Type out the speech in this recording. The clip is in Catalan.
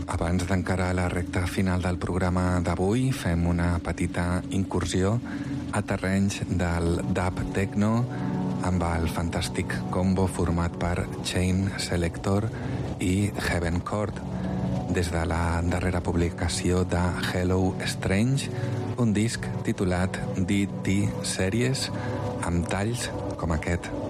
Abans d'encarar la recta final del programa d'avui, fem una petita incursió a terrenys del dub techno amb el fantàstic combo format per Chain Selector i Heaven Chord, des de la darrera publicació de Hello Strange, un disc titulat DT Series amb talls com aquest.